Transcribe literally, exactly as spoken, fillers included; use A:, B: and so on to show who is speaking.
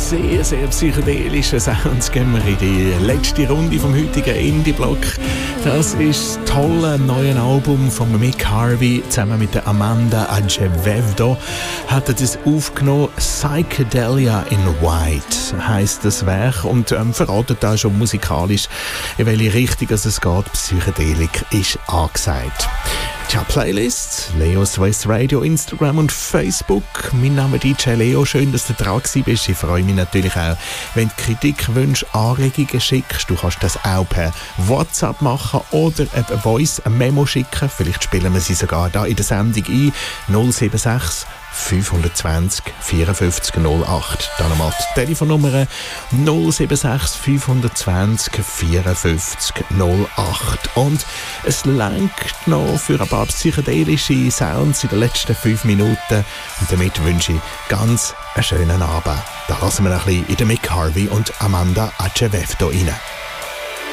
A: sehr, sehr psychedelischen Sounds gehen wir in die letzte Runde vom heutigen Indie-Block. Das ist das tolle neue Album von Mick Harvey zusammen mit der Amanda Acevedo. Hat er das aufgenommen. Psychedelia in White heisst das Werk und ähm, verratet da schon musikalisch, in welche Richtung es geht. Psychedelik ist angesagt. Tja, Playlists, Leos Swiss Radio, Instagram und Facebook. Mein Name ist D J Leo. Schön, dass du dran bist. Ich freue mich natürlich auch, wenn du Kritik, Wünsche, Anregungen schickst. Du kannst das auch per WhatsApp machen oder eine Voice, ein Memo schicken. Vielleicht spielen wir sie sogar da in der Sendung ein. null sieben sechs fünf zwei null vierundfünfzig null acht. Dann nochmal die Telefonnummer null sieben sechs fünf zwei null vierundfünfzig null acht. Und es lenkt noch für ein paar psychedelische Sounds in den letzten fünf Minuten. Und damit wünsche ich ganz einen schönen Abend. Da lassen wir ein bisschen in den Mick Harvey und Amanda Acevedo rein.